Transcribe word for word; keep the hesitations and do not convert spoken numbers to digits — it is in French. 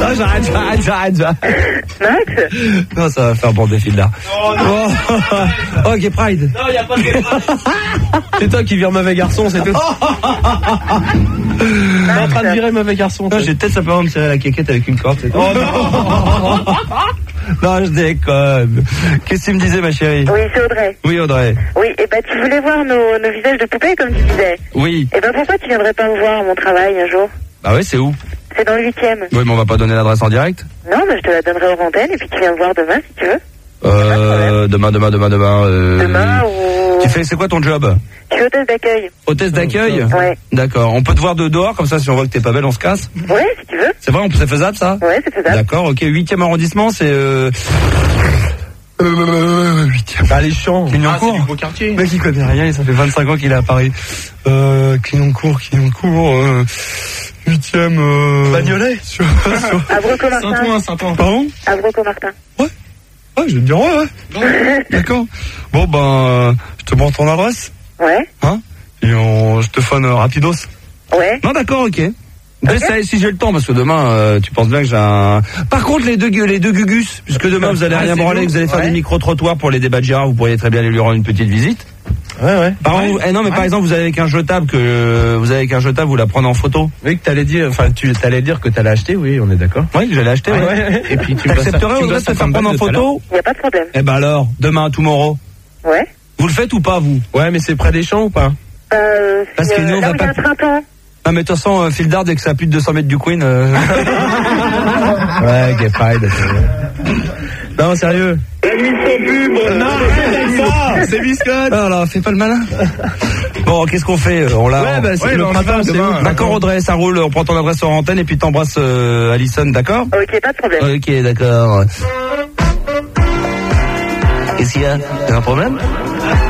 Non, j'arrête, j'arrête, j'arrête, j'arrête. Max? Non, ça va faire bon défil là. Oh, non. Oh, Gay Pride. Non, il n'y a pas de Gay Pride. C'est toi qui vire mauvais garçon, c'est tout. T'es en train de virer mauvais garçon. Non, j'ai peut-être simplement me tirer la quéquette avec une corde, c'est tout. Oh non. Non, je déconne. Qu'est-ce que tu me disais, ma chérie? Oui, c'est Audrey. Oui, Audrey. Oui, et bah tu voulais voir nos, nos visages de poupées, comme tu disais. Oui. Et ben pourquoi tu viendrais pas me voir à mon travail un jour? Bah ouais, c'est où? C'est dans le huitième. Oui, mais on va pas donner l'adresse en direct. Non, mais je te la donnerai hors antenne et puis tu viens me voir demain si tu veux. Euh, demain, demain, demain, demain. Euh... Demain ou... Tu fais, c'est quoi ton job? Je suis hôtesse d'accueil. Hôtesse d'accueil? Ouais. D'accord. On peut te voir de dehors, comme ça, si on voit que t'es pas belle, on se casse? Ouais, si tu veux. C'est vrai, c'est faisable, ça? Ouais, c'est faisable. D'accord, ok. Huitième arrondissement, c'est, euh... Euh, huitième. Bah, les champs. Clignancourt. Ah, c'est du beau quartier. Le mec, il connaît rien, ça fait vingt-cinq ans qu'il est à Paris. Euh, Clignancourt, Clignancourt, euh, huitième, euh... Bagnolet. Sur, sur... À Broco-Martin. Saint-Ouen, Saint-Ouen. Pardon? À Broco-Martin. Ouais. Ouais, je vais te dire ouais, ouais. D'accord. Bon, ben, euh, je te montre ton adresse. Ouais. Hein? Et on, je te phone euh, rapidos. Ouais. Non, d'accord, ok. Okay. Ça, si j'ai le temps, parce que demain, euh, tu penses bien que j'ai un... Par contre, les deux, les deux gugus, puisque demain, vous allez rien branler, vous allez faire ouais. des micro-trottoirs pour les débats de Gérard, vous pourriez très bien aller lui rendre une petite visite. Ouais, ouais. Par ouais. Vous, eh non, mais ouais. par exemple, vous avez avec un jetable que, euh, vous avez avec un jetable, vous la prenez en photo. Oui, que t'allais dire, enfin, tu allais dire que t'allais acheter, oui, on est d'accord. Oui, que j'allais acheter, ouais. ouais. ouais. Et puis, tu accepterais, Audrey, de te faire prendre en photo? Y a pas de problème. Eh ben alors, demain, tomorrow. Ouais. Vous le faites ou pas, vous? Ouais, mais c'est près des champs ou pas? Euh, Parce que nous, on va pas... un printemps. Ah, mais de toute façon, euh, Phil Dard, dès que ça a plus de deux cents mètres du Queen... Euh... ouais, Gay Pride. Non, sérieux. Non, c'est biscotte. Non, là, fais pas le malin. Bon, qu'est-ce qu'on fait? On l'a. Ouais, bah, c'est ouais, le printemps, c'est où? D'accord, Audrey, ça roule. On prend ton adresse sur antenne et puis t'embrasses euh, Alison, d'accord? Ok, pas de problème. Ok, d'accord. Qu'est-ce qu'il y a? T'as un problème?